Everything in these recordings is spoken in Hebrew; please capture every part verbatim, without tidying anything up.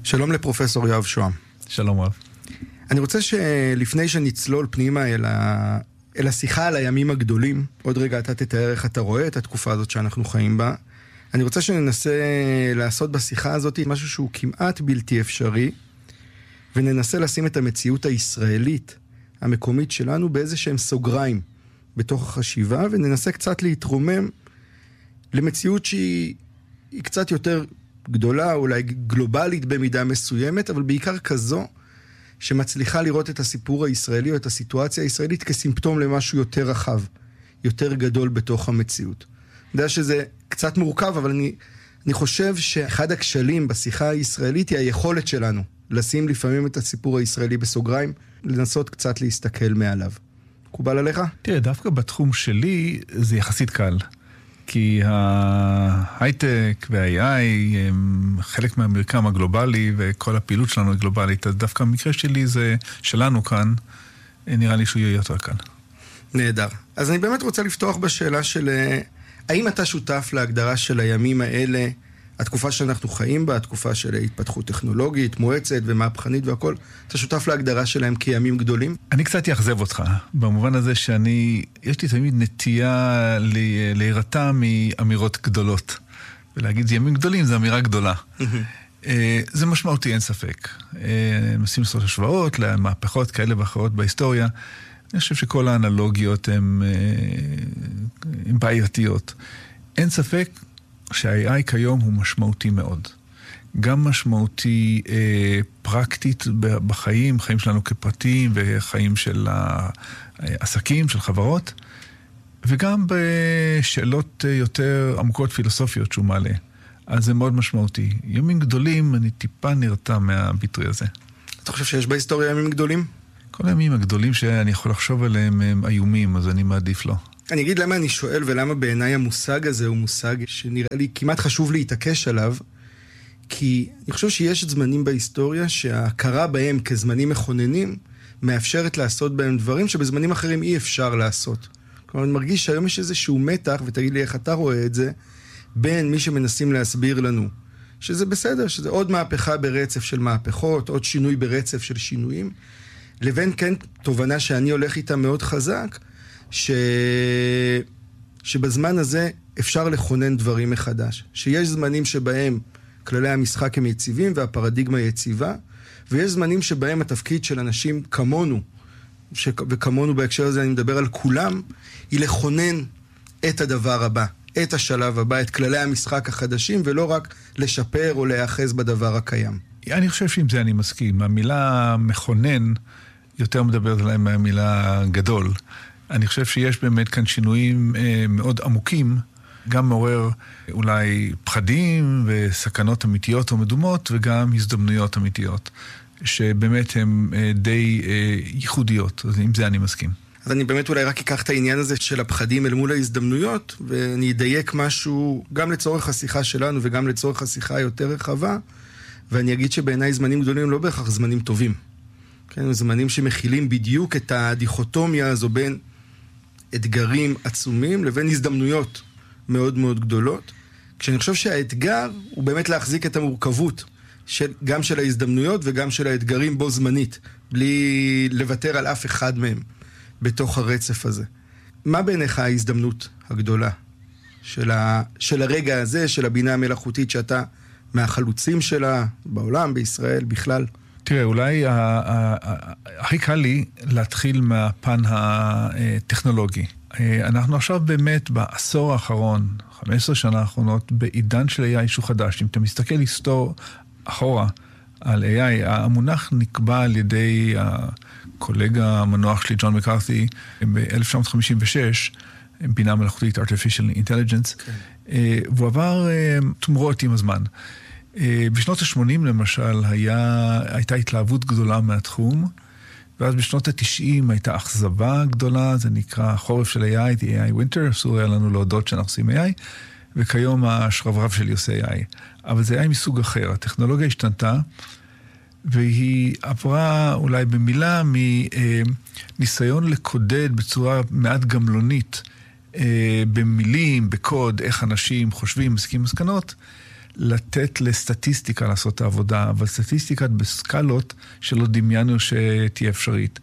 שלום לפרופסור יואב שוהם. שלום רב. אני רוצה שלפני שנצלול פנימה אל, ה... אל השיחה על הימים הגדולים, עוד רגע אתה תתאר איך אתה רואה את התקופה הזאת שאנחנו חיים בה, אני רוצה שננסה לעשות בשיחה הזאת משהו שהוא כמעט בלתי אפשרי, וננסה לשים את המציאות הישראלית, המקומית שלנו, באיזה שהם סוגריים בתוך החשיבה, וננסה קצת להתרומם למציאות שהיא קצת יותר גדולה, אולי גלובלית במידה מסוימת, אבל בעיקר כזו שמצליחה לראות את הסיפור הישראלי או את הסיטואציה הישראלית כסימפטום למשהו יותר רחב, יותר גדול בתוך המציאות. אני יודע שזה קצת מורכב, אבל אני, אני חושב שאחד הכשלים בשיחה הישראלית היא היכולת שלנו לשים לפעמים את הסיפור הישראלי בסוגריים, לנסות קצת להסתכל מעליו. מקובל עליך? תראה, דווקא בתחום שלי זה יחסית קל. כי ההייטק וה-איי איי הם חלק מהמרקם הגלובלי, וכל הפעילות שלנו היא גלובלית. אז דווקא המקרה שלי זה, שלנו כאן, נראה לי שהוא יהיה יותר קל. נהדר. אז אני באמת רוצה לפתוח בשאלה של, האם אתה שותף להגדרה של הימים האלה, התקופה שאנחנו חיים בה, התקופה של התפתחות טכנולוגית, מואצת ומהפכנית והכל, אתה שותף להגדרה שלהם כימים גדולים? אני קצת יחזב אותך, במובן הזה שאני, יש לי תמיד נטייה להירתע מאמירות גדולות. ולהגיד, זה ימים גדולים, זה אמירה גדולה. זה משמעותי, אין ספק. נשים לעשות השוואות למהפכות כאלה ואחרות בהיסטוריה. אני חושב שכל האנלוגיות הן בעייתיות. אין ספק שה-איי איי כיום הוא משמעותי מאוד. גם משמעותי אה, פרקטית בחיים, חיים שלנו כפרטים וחיים של העסקים, של חברות, וגם בשאלות יותר עמוקות פילוסופיות שהוא מעלה. אז זה מאוד משמעותי. ימים גדולים, אני טיפה נרתע מהביטוי הזה. אתה חושב שיש בהיסטוריה ימים גדולים? כל הימים הגדולים שאני יכול לחשוב עליהם הם איומים, אז אני מעדיף לא. אני אגיד למה אני שואל ולמה בעיניי המושג הזה הוא מושג שנראה לי כמעט חשוב להתעקש עליו, כי אני חושב שיש זמנים בהיסטוריה שההכרה בהם כזמנים מכוננים מאפשרת לעשות בהם דברים שבזמנים אחרים אי אפשר לעשות. כלומר, אני מרגיש שהיום יש איזשהו מתח, ותגיד לי איך אתה רואה את זה, בין מי שמנסים להסביר לנו, שזה בסדר, שזה עוד מהפכה ברצף של מהפכות, עוד שינוי ברצף של שינויים, לבין כן תובנה שאני הולך איתה מאוד חזק, ש... שבזמן הזה אפשר לכונן דברים מחדש. שיש זמנים שבהם כללי המשחק הם יציבים והפרדיגמה יציבה, ויש זמנים שבהם התפקיד של אנשים כמונו, ש... וכמונו בהקשר הזה אני מדבר על כולם, היא לכונן את הדבר הבא, את השלב הבא, את כללי המשחק החדשים, ולא רק לשפר או להיאחז בדבר הקיים. אני חושב שעם זה אני מסכים. המילה מכונן יותר מדברת עליי מהמילה גדול. אני חושב שיש באמת כאן שינויים אה, מאוד עמוקים, גם מעורר אולי פחדים וסכנות אמיתיות או מדומות, וגם הזדמנויות אמיתיות, שבאמת הן אה, די אה, ייחודיות. אז עם זה אני מסכים. אז אני באמת אולי רק אקח את העניין הזה של הפחדים אל מול ההזדמנויות, ואני אדייק משהו גם לצורך השיחה שלנו וגם לצורך השיחה היותר רחבה, ואני אגיד שבעיניי זמנים גדולים לא בהכרח זמנים טובים. כן, זמנים שמכילים בדיוק את הדיכוטומיה הזו בין אתגרים עצומים לבין הזדמנויות מאוד מאוד גדולות. כשאני חושב שהאתגר הוא באמת להחזיק את המורכבות של, גם של ההזדמנויות וגם של האתגרים בו זמנית, בלי לוותר על אף אחד מהם בתוך הרצף הזה. מה בעיניך ההזדמנות הגדולה של, ה, של הרגע הזה, של הבינה המלאכותית שאתה מהחלוצים שלה בעולם, בישראל, בכלל? תראה, אולי הכי קל לי להתחיל מהפן הטכנולוגי. אנחנו עכשיו באמת בעשור האחרון, חמש עשרה שנה האחרונות, בעידן של איי איי שהוא חדש. אם אתה מסתכל היסטור אחורה על איי איי, המונח נקבע על ידי הקולגה המנוח שלי, ג'ון מקארתי, ב-אלף תשע מאות חמישים ושש, בינה מלאכותית, Artificial Intelligence, okay. והוא עבר תמורות עם הזמן. בשנות ה-שמונים למשל היה, הייתה התלהבות גדולה מהתחום, ואז בשנות ה-תשעים הייתה אכזבה גדולה, זה נקרא חורף של איי איי, איי איי Winter, אסור היה לנו להודות שאנחנו עושים איי איי, וכיום השרברב שלי עושה איי איי. אבל זה איי איי מסוג אחר, הטכנולוגיה השתנתה, והיא עברה אולי במילה מניסיון לקודד בצורה מעט גמלונית, במילים, בקוד, איך אנשים חושבים, מסכים מסקנות, לתת לסטטיסטיקה לעשות את העבודה, אבל סטטיסטיקה בסקלות שלא דמיינו שתהיה אפשרית.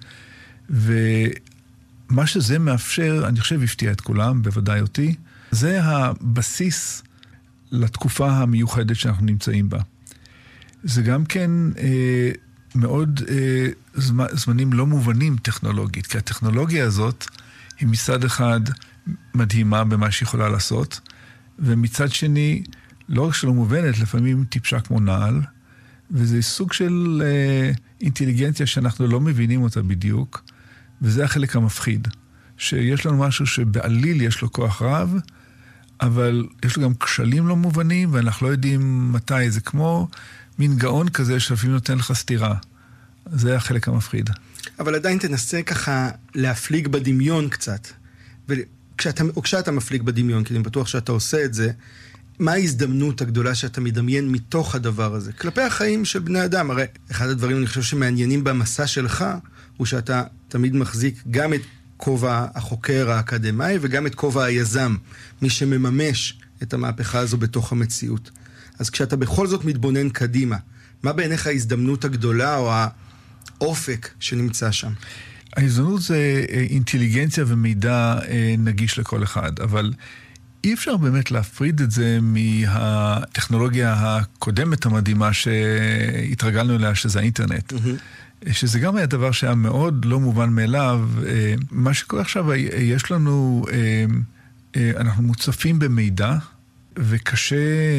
ומה שזה מאפשר, אני חושב הפתיע את כולם, בוודאי אותי, זה הבסיס לתקופה המיוחדת שאנחנו נמצאים בה. זה גם כן אה, מאוד אה, זמ, זמנים לא מובנים טכנולוגית, כי הטכנולוגיה הזאת היא מצד אחד מדהימה במה שיכולה לעשות, ומצד שני, לא רק שלא מובנת, לפעמים טיפשה כמו נעל, וזה סוג של אה, אינטליגנציה שאנחנו לא מבינים אותה בדיוק, וזה החלק המפחיד, שיש לנו משהו שבעליל יש לו כוח רב, אבל יש לו גם כשלים לא מובנים, ואנחנו לא יודעים מתי, זה כמו מין גאון כזה שלפעמים נותן לך סתירה. זה החלק המפחיד. אבל עדיין תנסה ככה להפליג בדמיון קצת. וכשאתה, או כשאתה מפליג בדמיון, כי אני בטוח שאתה עושה את זה, מה ההזדמנות הגדולה שאתה מדמיין מתוך הדבר הזה? כלפי החיים של בני אדם. הרי אחד הדברים אני חושב שמעניינים במסע שלך, הוא שאתה תמיד מחזיק גם את כובע החוקר האקדמי, וגם את כובע היזם, מי שמממש את המהפכה הזו בתוך המציאות. אז כשאתה בכל זאת מתבונן קדימה, מה בעיניך ההזדמנות הגדולה או האופק שנמצא שם? ההזדמנות זה אינטליגנציה ומידע נגיש לכל אחד, אבל אי אפשר באמת להפריד את זה מהטכנולוגיה הקודמת המדהימה שהתרגלנו אליה, שזה האינטרנט. Mm-hmm. שזה גם היה דבר שהיה מאוד לא מובן מאליו. מה שקורה עכשיו, יש לנו, אנחנו מוצפים במידע, וקשה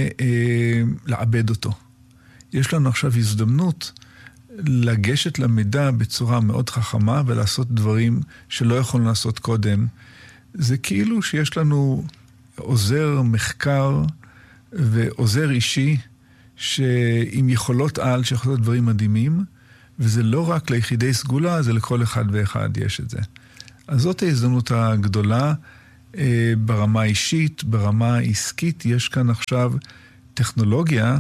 לעבד אותו. יש לנו עכשיו הזדמנות לגשת למידע בצורה מאוד חכמה, ולעשות דברים שלא יכולנו לעשות קודם. זה כאילו שיש לנו עוזר מחקר ועוזר אישי, שעם יכולות על, שיכולות דברים מדהימים, וזה לא רק ליחידי סגולה, זה לכל אחד ואחד יש את זה. אז זאת ההזדמנות הגדולה, ברמה האישית, ברמה העסקית, יש כאן עכשיו טכנולוגיה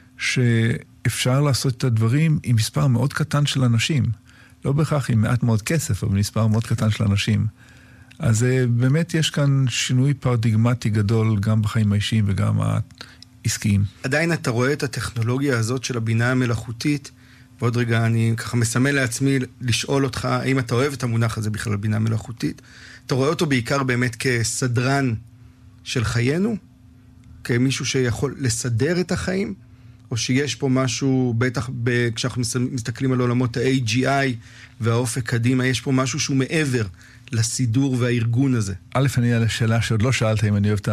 שאפשר לעשות את הדברים עם מספר מאוד קטן של אנשים. לא בהכרח עם מעט מאוד כסף, אבל מספר מאוד קטן של אנשים. אז באמת יש כאן שינוי פרדיגמטי גדול, גם בחיים האישיים וגם העסקיים. עדיין אתה רואה את הטכנולוגיה הזאת של הבינה המלאכותית, ועוד רגע אני ככה מסמל לעצמי לשאול אותך, האם אתה אוהב את המונח הזה בכלל, בינה מלאכותית? אתה רואה אותו בעיקר באמת כסדרן של חיינו? כמישהו שיכול לסדר את החיים? או שיש פה משהו, בטח ב, כשאנחנו מסתכלים על עולמות ה-איי ג'י איי והאופק קדימה, יש פה משהו שהוא מעבר לסידור והארגון הזה. א', אני על השאלה שעוד לא שאלת אם אני אוהב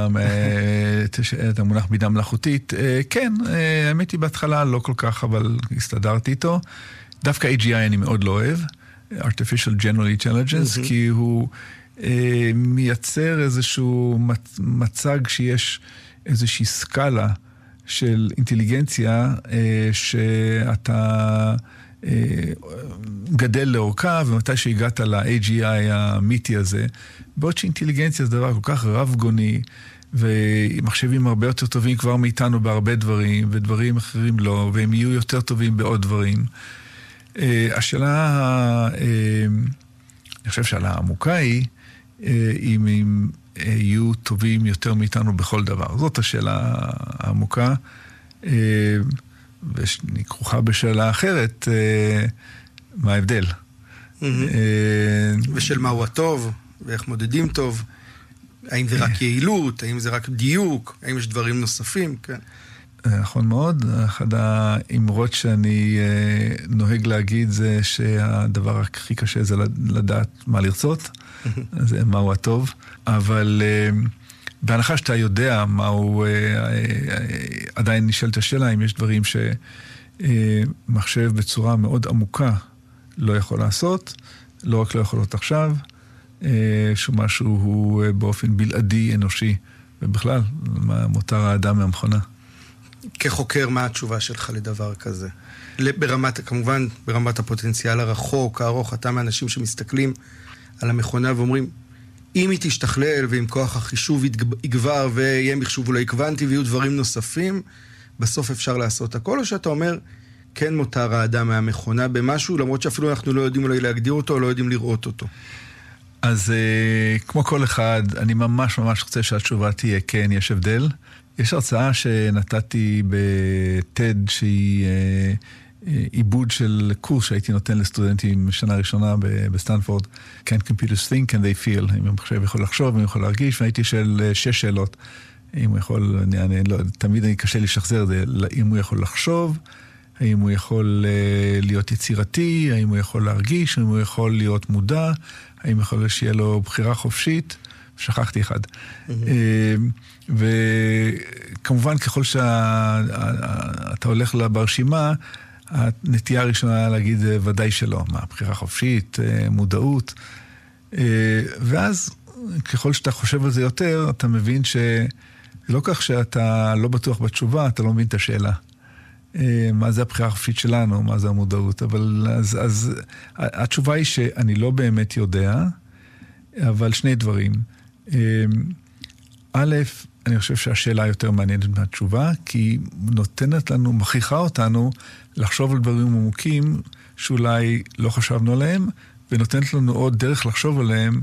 את המונח בינה מלאכותית. כן, האמת היא בהתחלה לא כל כך, אבל הסתדרתי איתו. דווקא איי ג'י איי אני מאוד לא אוהב, Artificial General Intelligence, כי הוא מייצר איזשהו מצג שיש איזושהי סקאלה של אינטליגנציה שאתה גדל לאורכה, ומתי שהגעת ל-איי ג'י איי המיתי הזה, בעוד שאינטליגנציה זה דבר כל כך רב גוני, ומחשבים הרבה יותר טובים כבר מאיתנו בהרבה דברים, ודברים אחרים לא, והם יהיו יותר טובים בעוד דברים. השאלה, אני חושב שהשאלה העמוקה היא, אם הם יהיו טובים יותר מאיתנו בכל דבר. זאת השאלה העמוקה, ואני כרוכה בשאלה אחרת, מה ההבדל? ושל מהו הטוב, ואיך מודדים טוב, האם זה רק יעילות, האם זה רק דיוק, האם יש דברים נוספים, כן. נכון מאוד, אחד האמרות שאני נוהג להגיד זה שהדבר הכי קשה זה לדעת מה לרצות, זה מהו הטוב, אבל בהנחה שאתה יודע מהו, עדיין נשאלת השאלה אם יש דברים שמחשב בצורה מאוד עמוקה לא יכול לעשות, לא רק לא יכול להיות עכשיו, שמשהו הוא באופן בלעדי אנושי, ובכלל, מותר האדם מהמכונה. כחוקר, מה התשובה שלך לדבר כזה? ברמת, כמובן, ברמת הפוטנציאל הרחוק, הארוך, אתה מהאנשים שמסתכלים על המכונה ואומרים, אם היא תשתכלל ועם כוח החישוב יגבר ויהיה מחשוב אולי קוונטי ויהיו דברים נוספים, בסוף אפשר לעשות הכל, או שאתה אומר, כן מותר האדם מהמכונה במשהו, למרות שאפילו אנחנו לא יודעים אולי להגדיר אותו, או לא יודעים לראות אותו. אז כמו כל אחד, אני ממש ממש רוצה שהתשובה תהיה כן, יש הבדל. יש הרצאה שנתתי בטד שהיא עיבוד של קורס שהייתי נותן לסטודנטים שנה ראשונה בסטנפורד. Can computers think and they feel? אם המחשב יכול לחשוב, אם יכול להרגיש, והייתי של שש שאלות. אם הוא יכול, אני, אני, לא, תמיד אני קשה לשחזר זה, אם הוא יכול לחשוב, האם הוא יכול להיות יצירתי, האם הוא יכול להרגיש, האם הוא יכול להיות מודע, האם יכול שיהיה לו בחירה חופשית, שכחתי אחד. Mm-hmm. וכמובן ככל שאתה הולך ברשימה, הנטייה הראשונה להגיד ודאי שלא, מה, בחירה חופשית, מודעות, ואז ככל שאתה חושב על זה יותר, אתה מבין שלא כך שאתה לא בטוח בתשובה, אתה לא מבין את השאלה. מה זה הבחירה החופשית שלנו, מה זה המודעות, אבל אז, אז התשובה היא שאני לא באמת יודע, אבל שני דברים. א', אני חושב שהשאלה יותר מעניינת מהתשובה, כי היא נותנת לנו, מכריחה אותנו לחשוב על דברים עמוקים שאולי לא חשבנו עליהם, ונותנת לנו עוד דרך לחשוב עליהם,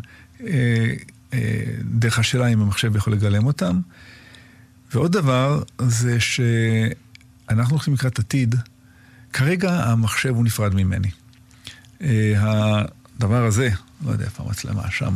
דרך השאלה אם המחשב יכול לגלם אותם. ועוד דבר זה שאנחנו הולכים לקראת עתיד, כרגע המחשב הוא נפרד ממני. הדבר הזה, לא יודע איפה המצלמה שם,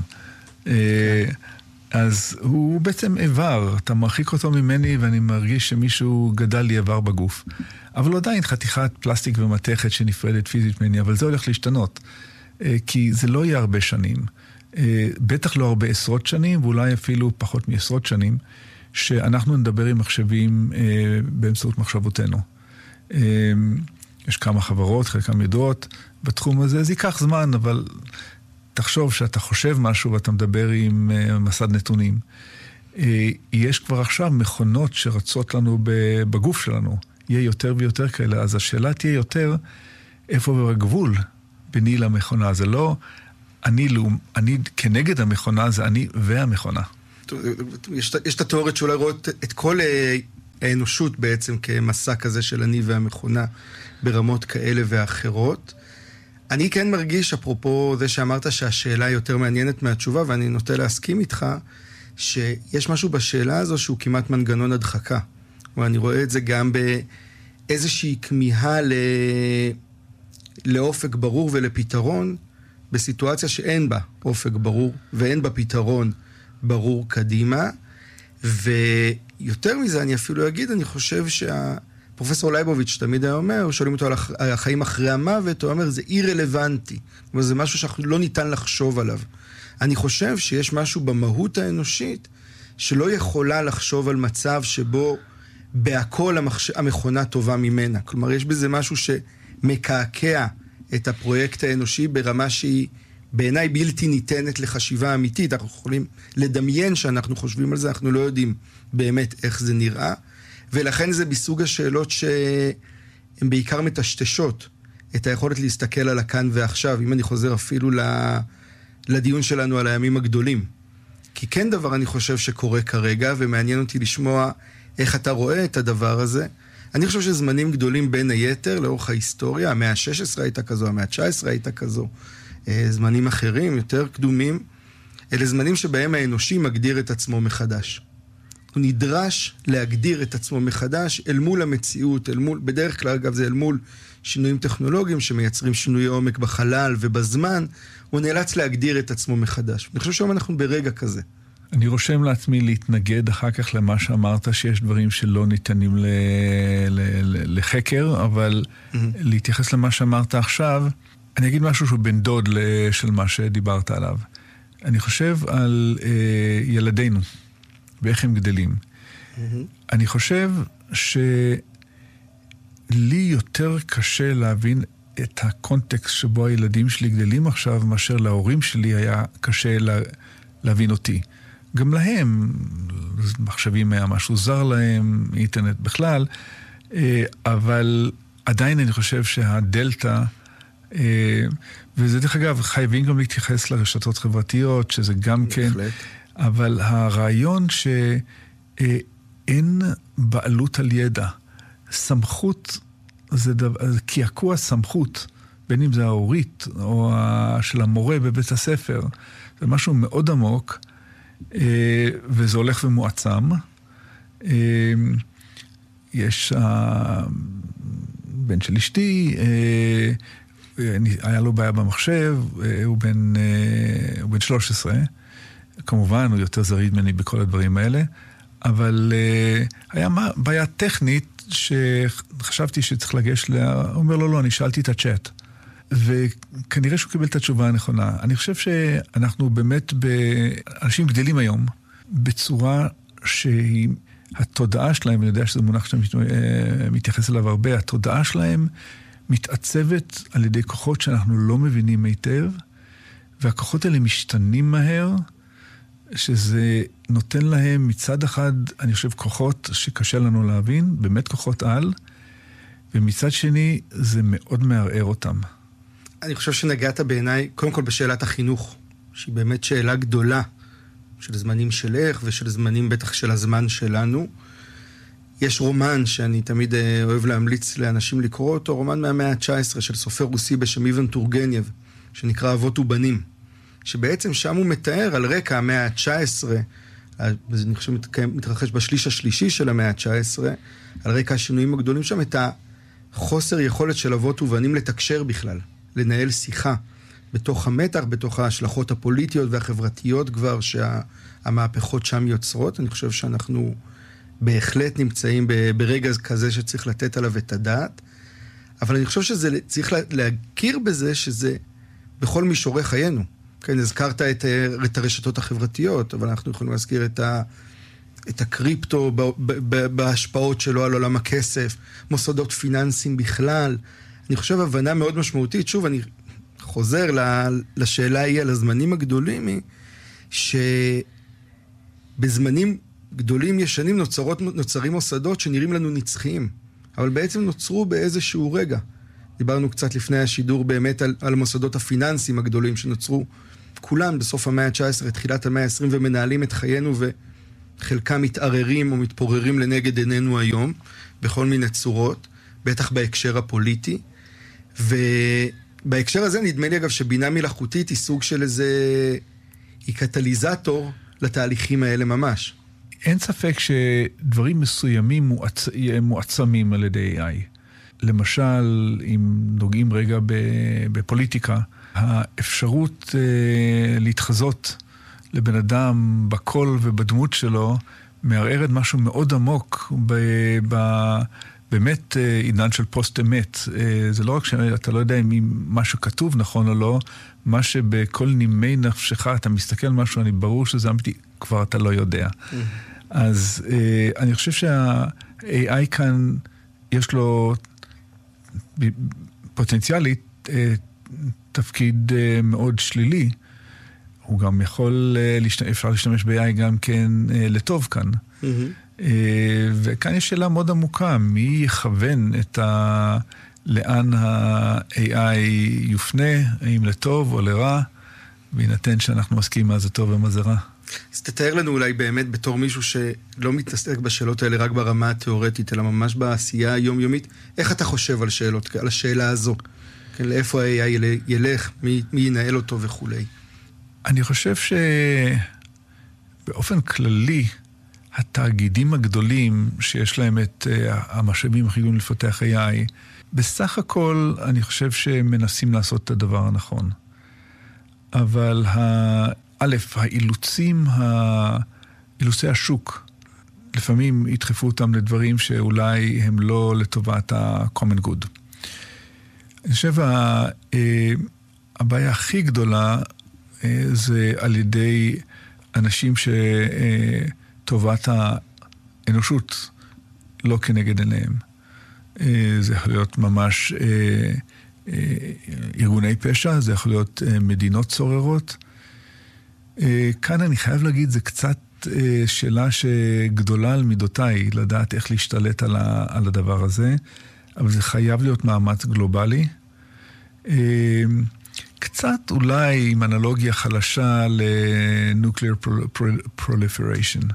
אז הוא בעצם איבר, אתה מרחיק אותו ממני ואני מרגיש שמישהו גדל לי איבר בגוף. אבל עדיין חתיכת פלסטיק ומתכת שנפרדת פיזית ממני, אבל זה הולך להשתנות. כי זה לא יהיה הרבה שנים. בטח לא הרבה עשרות שנים, ואולי אפילו פחות מעשרות שנים, שאנחנו נדבר עם מחשבים באמצעות מחשבותינו. יש כמה חברות, חלקם ידועות בתחום הזה, זה ייקח זמן, אבל תחשוב שאתה חושב משהו ואתה מדבר עם מסד נתונים. יש כבר עכשיו מכונות שרצות לנו בגוף שלנו. יהיה יותר ויותר כאלה, אז השאלה תהיה יותר איפה בגבול ביני למכונה. זה לא אני, אני כנגד המכונה, זה אני והמכונה. יש, יש את התיאוריות שאולי רואות את כל האנושות בעצם כמסע כזה של אני והמכונה ברמות כאלה ואחרות. אני כן מרגיש, אפרופו זה שאמרת שהשאלה היא יותר מעניינת מהתשובה, ואני נוטה להסכים איתך, שיש משהו בשאלה הזו שהוא כמעט מנגנון הדחקה. ואני רואה את זה גם באיזושהי כמיהה ל... לאופק ברור ולפתרון, בסיטואציה שאין בה אופק ברור, ואין בה פתרון ברור קדימה. ויותר מזה, אני אפילו אגיד, אני חושב שה... פרופסור לייבוביץ' תמיד היה אומר, שואלים אותו על החיים אחרי המוות, הוא אומר, זה אי-רלוונטי. כלומר, זה משהו שאנחנו לא ניתן לחשוב עליו. אני חושב שיש משהו במהות האנושית, שלא יכולה לחשוב על מצב שבו בהכל המחש... המכונה טובה ממנה. כלומר, יש בזה משהו שמקעקע את הפרויקט האנושי ברמה שהיא בעיניי בלתי ניתנת לחשיבה אמיתית. אנחנו יכולים לדמיין שאנחנו חושבים על זה, אנחנו לא יודעים באמת איך זה נראה. ולכן זה בסוג השאלות שהן בעיקר מטשטשות את היכולת להסתכל על הכאן ועכשיו, אם אני חוזר אפילו לדיון שלנו על הימים הגדולים. כי כן דבר אני חושב שקורה כרגע, ומעניין אותי לשמוע איך אתה רואה את הדבר הזה. אני חושב שזמנים גדולים בין היתר לאורך ההיסטוריה, המאה ה-שש עשרה הייתה כזו, המאה ה-תשע עשרה הייתה כזו, זמנים אחרים, יותר קדומים, אלה זמנים שבהם האנושי מגדיר את עצמו מחדש. הוא נדרש להגדיר את עצמו מחדש אל מול המציאות, אל מול, בדרך כלל אגב זה אל מול שינויים טכנולוגיים שמייצרים שינוי עומק בחלל ובזמן, הוא נאלץ להגדיר את עצמו מחדש. אני חושב שהיום אנחנו ברגע כזה. אני רושם לעצמי להתנגד אחר כך למה שאמרת, שיש דברים שלא ניתנים ל... ל... ל... לחקר, אבל mm-hmm. להתייחס למה שאמרת עכשיו, אני אגיד משהו שהוא בן דוד של מה שדיברת עליו. אני חושב על אה, ילדינו. ואיך הם גדלים. Mm-hmm. אני חושב שלי יותר קשה להבין את הקונטקסט שבו הילדים שלי גדלים עכשיו, מאשר להורים שלי היה קשה לה, להבין אותי. גם להם, מחשבים היה משהו זר להם, אינטרנט בכלל, אבל עדיין אני חושב שהדלטה, וזה דרך אגב, חייבים גם להתייחס לרשתות חברתיות, שזה גם כן... אבל הרעיון שאין בעלות על ידע, סמכות, זה דבר, קעקוע סמכות, בין אם זה ההורית או של המורה בבית הספר, זה משהו מאוד עמוק, וזה הולך ומועצם, יש הבן של אשתי, היה לו בעיה במחשב, הוא בן, הוא בן שלוש עשרה, כמובן הוא יותר זריד ממני בכל הדברים האלה, אבל היה בעיה טכנית שחשבתי שצריך לגש לה, הוא אומר לו, לא, אני שאלתי את הצ'אט. וכנראה שהוא קיבל את התשובה הנכונה. אני חושב שאנחנו באמת, אנשים גדלים היום, בצורה שהיא, התודעה שלהם, אני יודע שזה מונח שאתה מתייחס אליו הרבה, התודעה שלהם מתעצבת על ידי כוחות שאנחנו לא מבינים היטב, והכוחות האלה משתנים מהר, שזה נותן להם מצד אחד, אני חושב, כוחות שקשה לנו להבין, באמת כוחות על, ומצד שני זה מאוד מערער אותם. אני חושב שנגעת בעיניי, קודם כל בשאלת החינוך, שהיא באמת שאלה גדולה, של זמנים שלך ושל זמנים בטח של הזמן שלנו. יש רומן שאני תמיד אוהב להמליץ לאנשים לקרוא אותו, רומן מהמאה ה-תשע עשרה של סופר רוסי בשם איוון טורגנייב, שנקרא אבות ובנים, שבעצם שם הוא מתאר על רקע המאה ה-תשע עשרה, וזה אני חושב מתרחש בשליש השלישי של המאה ה-תשע עשרה, על רקע השינויים הגדולים שם, את החוסר יכולת של אבות ובנים לתקשר בכלל, לנהל שיחה, בתוך המתח, בתוך ההשלכות הפוליטיות והחברתיות כבר שהמהפכות שם יוצרות. אני חושב שאנחנו בהחלט נמצאים ברגע כזה שצריך לתת עליו את הדעת, אבל אני חושב שזה, צריך להכיר בזה שזה בכל מישורי חיינו. כן, הזכרת את, את הרשתות החברתיות, אבל אנחנו יכולים להזכיר את, ה, את הקריפטו ב, ב, ב, בהשפעות שלו על עולם הכסף, מוסדות פיננסיים בכלל. אני חושב הבנה מאוד משמעותית, שוב, אני חוזר לשאלה היא על הזמנים הגדולים, היא שבזמנים גדולים ישנים נוצרות, נוצרים מוסדות שנראים לנו נצחיים, אבל בעצם נוצרו באיזשהו רגע. דיברנו קצת לפני השידור באמת על, על המוסדות הפיננסיים הגדולים שנוצרו כולם בסוף המאה ה-תשע עשרה, תחילת המאה ה-עשרים, ומנהלים את חיינו, וחלקם מתערערים או מתפוררים לנגד עינינו היום, בכל מיני צורות, בטח בהקשר הפוליטי. ובהקשר הזה נדמה לי אגב שבינה מלאכותית היא סוג של איזה, היא קטליזטור לתהליכים האלה ממש. אין ספק שדברים מסוימים מועצ... מועצמים על ידי איי איי. למשל, אם נוגעים רגע בפוליטיקה, האפשרות אה, להתחזות לבן אדם בקול ובדמות שלו, מערערת משהו מאוד עמוק ב, ב, באמת אה, עידן של פוסט אמת. אה, זה לא רק שאתה לא יודע אם משהו כתוב נכון או לא, מה שבכל נימי נפשך אתה מסתכל על משהו, אני ברור שזה אמיתי, כבר אתה לא יודע. Mm-hmm. אז אה, אני חושב שה-איי איי כאן יש לו פוטנציאלית אה, תפקיד אה, מאוד שלילי. הוא גם יכול, אה, להשת... אפשר להשתמש ב-איי איי גם כן אה, לטוב כאן. Mm-hmm. אה, וכאן יש שאלה מאוד עמוקה, מי יכוון את ה... לאן ה-איי איי יופנה, האם לטוב או לרע, בהינתן שאנחנו מסכים מה זה טוב ומה זה רע. אז תתאר לנו אולי באמת בתור מישהו שלא מתעסק בשאלות האלה רק ברמה התיאורטית, אלא ממש בעשייה היומיומית, איך אתה חושב על שאלות, על השאלה הזו? כן, לאיפה ה-איי איי ילך, מי, מי ינהל אותו וכו'. אני חושב שבאופן כללי, התאגידים הגדולים שיש להם את uh, המשאבים הכי גדולים לפתח איי איי, בסך הכל אני חושב שהם מנסים לעשות את הדבר הנכון. אבל ה... א', האילוצים, אילוצי השוק, לפעמים ידחפו אותם לדברים שאולי הם לא לטובת ה-common good. אני חושב, הבעיה הכי גדולה זה על ידי אנשים שטובת האנושות לא כנגד עיניהם. זה יכול להיות ממש ארגוני פשע, זה יכול להיות מדינות צוררות. כאן אני חייב להגיד, זה קצת שאלה שגדולה על מידותיי, לדעת איך להשתלט על, ה, על הדבר הזה, אבל זה חייב להיות מאמץ גלובלי. קצת אולי עם אנלוגיה חלשה ל-nuclear proliferation,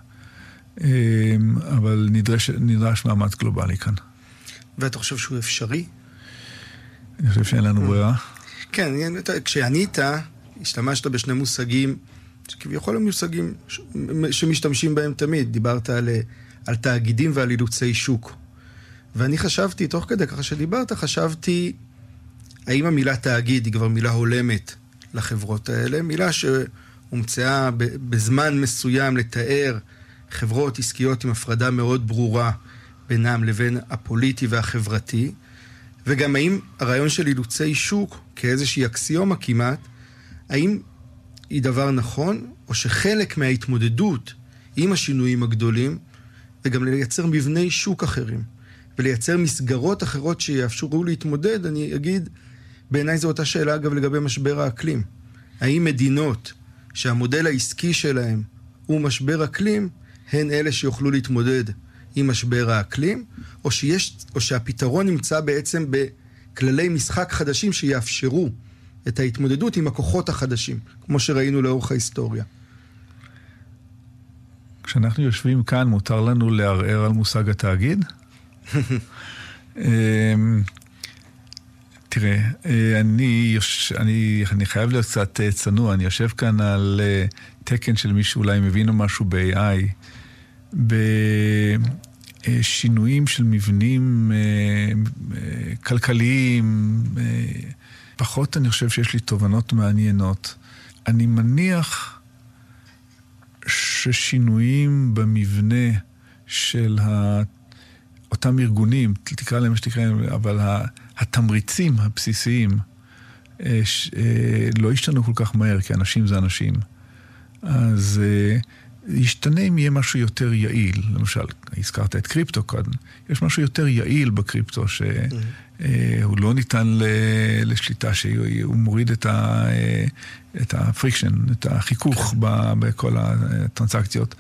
אבל נדרש, נדרש מאמץ גלובלי כאן. ואתה חושב שהוא אפשרי? אני חושב שאין לנו ברירה. כן, כשענית, השתמשת בשני מושגים, שכביכול הם מושגים שמשתמשים בהם תמיד. דיברת על על תאגידים ועל אילוצי שוק. ואני חשבתי, תוך כדי ככה שדיברת, חשבתי, האם המילה תאגיד היא כבר מילה הולמת לחברות האלה? מילה שהומצאה בזמן מסוים לתאר חברות עסקיות עם הפרדה מאוד ברורה בינם לבין הפוליטי והחברתי, וגם האם הרעיון של אילוצי שוק, כאיזושהי אקסיומה כמעט, האם היא דבר נכון, או שחלק מההתמודדות עם השינויים הגדולים, וגם לייצר מבני שוק אחרים, ולייצר מסגרות אחרות שיאפשרו להתמודד, אני אגיד, בעיניי זו אותה שאלה אגב לגבי משבר האקלים. האם מדינות שהמודל העסקי שלהם הוא משבר אקלים, הן אלה שיוכלו להתמודד עם משבר האקלים, או, שיש, או שהפתרון נמצא בעצם בכללי משחק חדשים שיאפשרו את ההתמודדות עם הכוחות החדשים, כמו שראינו לאורך ההיסטוריה. כשאנחנו יושבים כאן, מותר לנו לערער על מושג התאגיד? תראה, אני, אני, אני חייב להיות קצת צנוע, אני יושב כאן על תקן של מישהו אולי מבינו משהו ב-איי איי, בשינויים של מבנים כלכליים, פחות אני חושב שיש לי תובנות מעניינות. אני מניח ששינויים במבנה של אותם ארגונים, תקרא להם שתקרא להם, אבל התמריצים הבסיסיים לא ישתנו כל כך מהר, כי אנשים זה אנשים. אז ישתנה אם יהיה משהו יותר יעיל. למשל, הזכרת את קריפטו כאן. יש משהו יותר יעיל בקריפטו, שהוא לא ניתן לשליטה, שהוא מוריד את הפריקשן, את החיכוך בכל הטרנסקציות.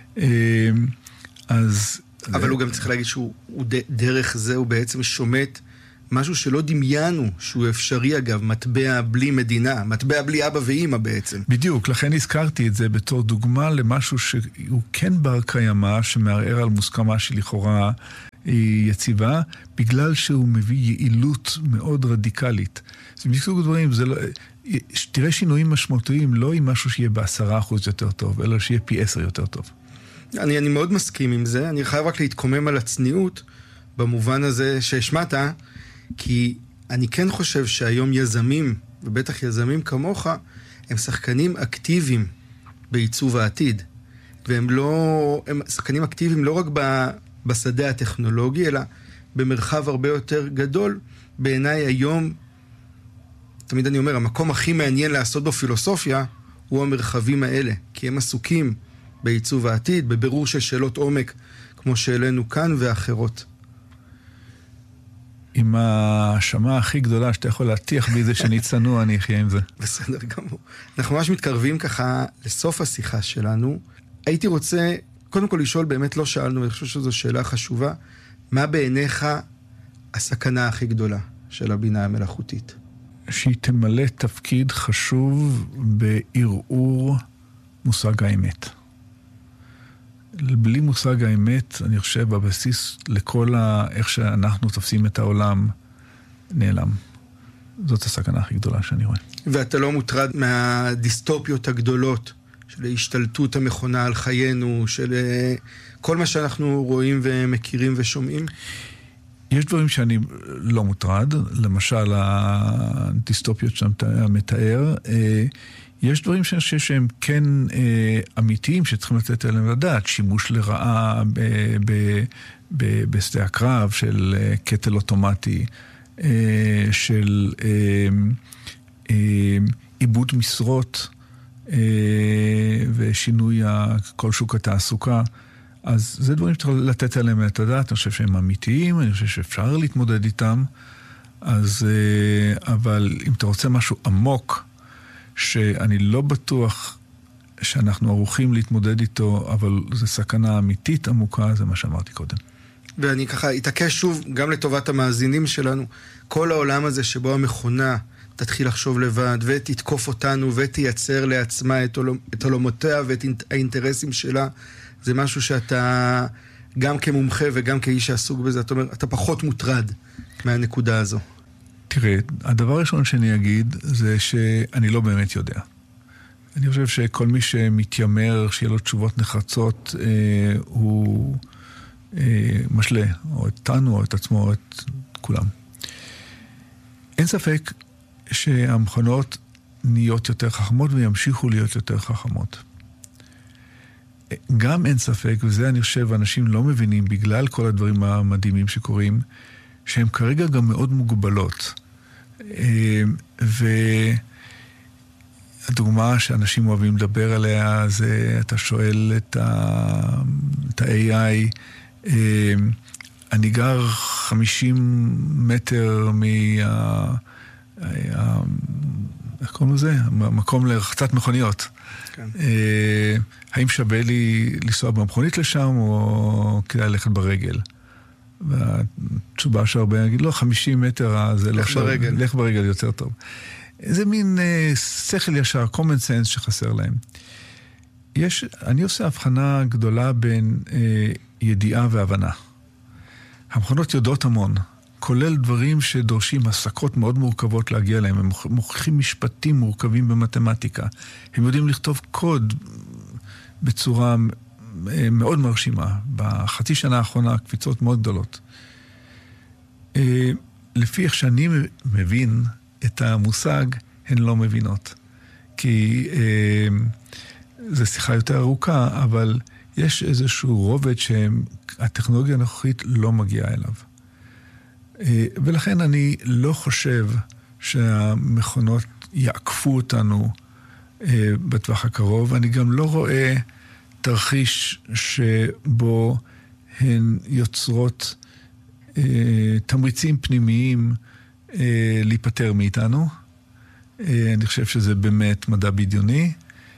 אז... אבל הוא גם צריך להגיד שהוא דרך זה, הוא בעצם שומט משהו שלא דמיינו, שהוא אפשרי אגב, מטבע בלי מדינה, מטבע בלי אבא ואמא בעצם. בדיוק, לכן הזכרתי את זה בתור דוגמה למשהו שהוא כן בר קיימא, שמערער על מוסכמה שלכאורה היא יציבה, בגלל שהוא מביא יעילות מאוד רדיקלית. זה מסוג דברים, זה לא... תראה שינויים משמעותיים, לא עם משהו שיהיה בעשרה אחוז יותר טוב, אלא שיהיה פי עשר יותר טוב. אני, אני מאוד מסכים עם זה, אני חייב רק להתקומם על הצניעות, במובן הזה שהשמעת, כי אני כן חושב שהיום יזמים, ובטח יזמים כמוך, הם שחקנים אקטיביים בעיצוב העתיד. והם לא, הם שחקנים אקטיביים לא רק ב, בשדה הטכנולוגי, אלא במרחב הרבה יותר גדול. בעיניי היום, תמיד אני אומר, המקום הכי מעניין לעשות בו פילוסופיה, הוא המרחבים האלה. כי הם עסוקים בעיצוב העתיד, בבירור של שאלות עומק, כמו שאלינו כאן ואחרות. עם השמה הכי גדולה שאתה יכול להטיח בי זה שאני צנוע, אני אחיה עם זה. בסדר גמור. אנחנו ממש מתקרבים ככה לסוף השיחה שלנו. הייתי רוצה, קודם כל לשאול, באמת לא שאלנו, אני חושב שזו שאלה חשובה, מה בעיניך הסכנה הכי גדולה של הבינה המלאכותית? שהיא תמלא תפקיד חשוב בערעור מושג האמת. בלי מושג האמת, אני חושב, בבסיס לכל ה... איך שאנחנו תופסים את העולם, נעלם. זאת הסכנה הכי גדולה שאני רואה. ואתה לא מוטרד מהדיסטופיות הגדולות, של ההשתלטות המכונה על חיינו, של כל מה שאנחנו רואים ומכירים ושומעים? יש דברים שאני לא מוטרד, למשל הדיסטופיות שאתה מתאר, יש דברים שאני חושב שהם כן אה, אמיתיים, שצריכים לתת עליהם לדעת, שימוש לרעה ב, ב, ב, בשדה הקרב של אה, קטל אוטומטי, אה, של אה, אה, עיבוד משרות אה, ושינוי כל שוק התעסוקה. אז זה דברים שצריך לתת עליהם את הדעת, אני חושב שהם אמיתיים, אני חושב שאפשר להתמודד איתם, אז, אה, אבל אם אתה רוצה משהו עמוק, שאני לא בטוח שאנחנו ערוכים להתמודד איתו, אבל זו סכנה אמיתית עמוקה, זה מה שאמרתי קודם. ואני ככה אתעקש שוב, גם לטובת המאזינים שלנו, כל העולם הזה שבו המכונה תתחיל לחשוב לבד, ותתקוף אותנו, ותייצר לעצמה את, עול... את עולמותיה ואת האינטרסים שלה, זה משהו שאתה גם כמומחה וגם כאיש שעסוק בזה, אתה אומר, אתה פחות מוטרד מהנקודה הזו. תראה, הדבר הראשון שאני אגיד זה שאני לא באמת יודע. אני חושב שכל מי שמתיימר, שיהיה לו תשובות נחרצות, אה, הוא, משלה, או את תנו, או את עצמו, או את כולם. אין ספק שהמכונות נהיות יותר חכמות וימשיכו להיות יותר חכמות. גם אין ספק, וזה אני חושב, אנשים לא מבינים בגלל כל הדברים המדהימים שקורים, שהן כרגע גם מאוד מוגבלות. והדוגמה שאנשים אוהבים לדבר עליה, זה אתה שואל את ה-איי איי, אני גר חמישים מטר מה... איך קוראים לזה? מקום לרחצת מכוניות. כן. האם שווה לי לנסוע במכונית לשם, או כדאי ללכת ברגל? והתשובה שהרבה יגיד, לא, חמישים מטר, זה לך ברגל. לך ברגל יותר טוב. זה מין שכל ישר, common sense שחסר להם. יש, אני עושה הבחנה גדולה בין ידיעה והבנה. המכונות יודעות המון, כולל דברים שדורשים הסקות מאוד מורכבות להגיע להם. הם מוכיחים משפטים מורכבים במתמטיקה. הם יודעים לכתוב קוד בצורה מאוד מרשימה. בחצי שנה האחרונה קפיצות מאוד גדולות. לפי איך שאני מבין את המושג, הן לא מבינות. כי זו שיחה יותר ארוכה, אבל יש איזשהו רובד שהטכנולוגיה הנוכחית לא מגיעה אליו. ולכן אני לא חושב שהמכונות יעקפו אותנו בטווח הקרוב. אני גם לא רואה תרחיש שבו הן יוצרות תמריצים פנימיים להיפטר מאיתנו. אני חושב שזה באמת מדע בדיוני.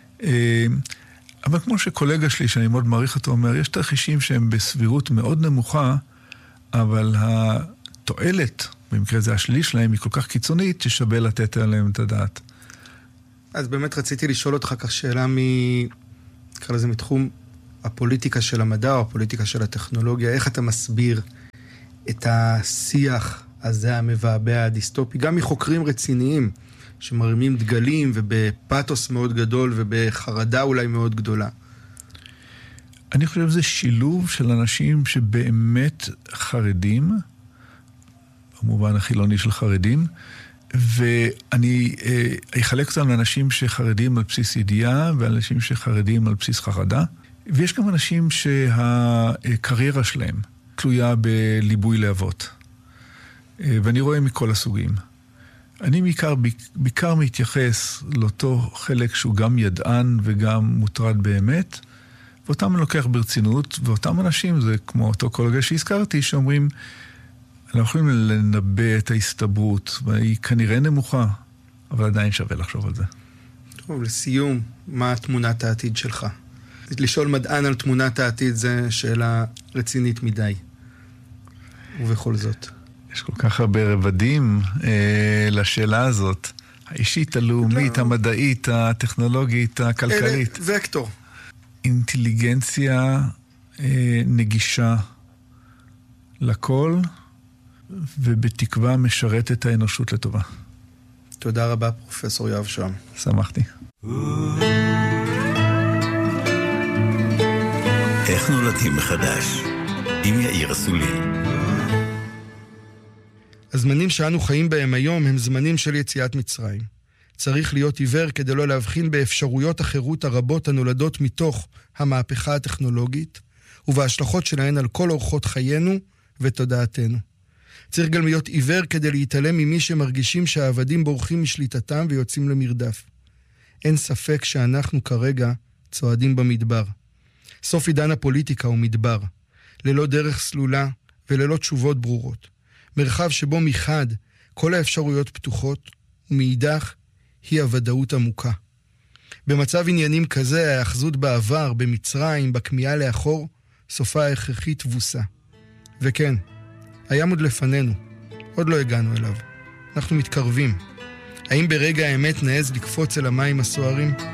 אבל כמו שקולגה שלי, שאני מאוד מעריך אותו, אומר, יש תרחישים שהם בסבירות מאוד נמוכה, אבל התועלת, במקרה זה השלילי שלהם, היא כל כך קיצונית, ששווה לתת עליהם את הדעת. אז באמת רציתי לשאול אותך כך שאלה מ... נקרא לזה מתחום הפוליטיקה של המדע, או הפוליטיקה של הטכנולוגיה. איך אתה מסביר את השיח הזה המבעבע הדיסטופי, גם מחוקרים רציניים, שמרימים דגלים ובפאטוס מאוד גדול ובחרדה אולי מאוד גדולה? אני חושב שזה שילוב של אנשים שבאמת חרדים, במובן החילוני של חרדים, ואני אה, אחלק אותם לאנשים שחרדים על בסיס ידיעה, ואנשים שחרדים על בסיס חרדה, ויש גם אנשים שהקריירה שלהם תלויה בליבוי להבות. אה, ואני רואה מכל הסוגים. אני בעיקר, בעיקר מתייחס לאותו חלק שהוא גם ידען וגם מוטרד באמת, ואותם אני לוקח ברצינות, ואותם אנשים, זה כמו אותו קולגה שהזכרתי, שאומרים, אנחנו יכולים לנבא את ההסתברות, והיא כנראה נמוכה, אבל עדיין שווה לחשוב על זה. טוב, לסיום, מה תמונת העתיד שלך? לשאול מדען על תמונת העתיד זה שאלה רצינית מדי. ובכל זאת. יש כל כך הרבה רבדים אה, לשאלה הזאת. האישית, הלאומית, לא. המדעית, הטכנולוגית, הכלכלית. אלה, וקטור. אינטליגנציה אה, נגישה לכל, ובתקווה משרת את האנושות לטובה. תודה רבה, פרופסור יואב שוהם. שמחתי. איך נולדים מחדש? עם יאיר אסולין. הזמנים שאנו חיים בהם היום הם זמנים של יציאת מצרים. צריך להיות עיוור כדי לא להבחין באפשרויות החירות הרבות הנולדות מתוך המהפכה הטכנולוגית, ובהשלכות שלהן על כל אורחות חיינו ותודעתנו. צריך גם להיות עיוור כדי להתעלם ממי שמרגישים שהעבדים בורחים משליטתם ויוצאים למרדף. אין ספק שאנחנו כרגע צועדים במדבר. סוף עידן הפוליטיקה הוא מדבר, ללא דרך סלולה וללא תשובות ברורות. מרחב שבו מחד כל האפשרויות פתוחות, ומאידך היא הוודאות עמוקה. במצב עניינים כזה, ההאחזות בעבר, במצרים, בכמיהה לאחור, סופה ההכרחית תבוסה. וכן, הים עוד לפנינו, עוד לא הגענו אליו. אנחנו מתקרבים. האם ברגע האמת נעז לקפוץ אל המים הסוערים?